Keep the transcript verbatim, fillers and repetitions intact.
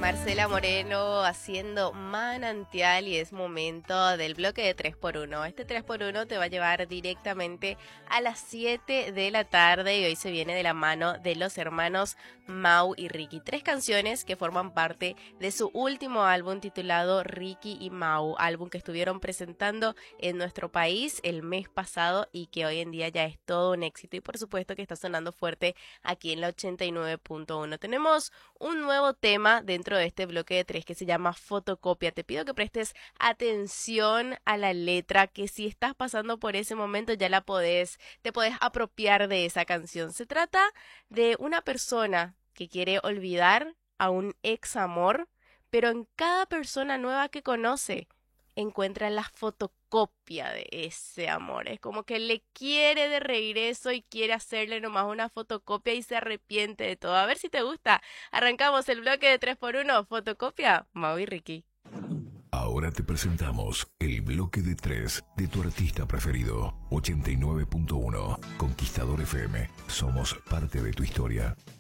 Marcela Moreno haciendo Manantial y es momento del bloque de tres por uno. Este tres por uno te va a llevar directamente a las siete de la tarde y hoy se viene de la mano de los hermanos Mau y Ricky. Tres canciones que forman parte de su último álbum titulado Ricky y Mau, álbum que estuvieron presentando en nuestro país el mes pasado y que hoy en día ya es todo un éxito y por supuesto que está sonando fuerte aquí en la ochenta y nueve punto uno. Tenemos un nuevo tema dentro de este bloque de tres que se llama Fotocopia. Te pido que prestes atención a la letra, que si estás pasando por ese momento ya la podés, te podés apropiar de esa canción. Se trata de una persona que quiere olvidar a un ex amor, pero en cada persona nueva que conoce encuentra la fotocopia de ese amor. Es como que le quiere de regreso y quiere hacerle nomás una fotocopia y se arrepiente de todo. A ver si te gusta. Arrancamos el bloque de tres por uno. Fotocopia, Mau y Ricky. Ahora te presentamos el bloque de tres de tu artista preferido. ochenta y nueve punto uno. Conquistador F M. Somos parte de tu historia.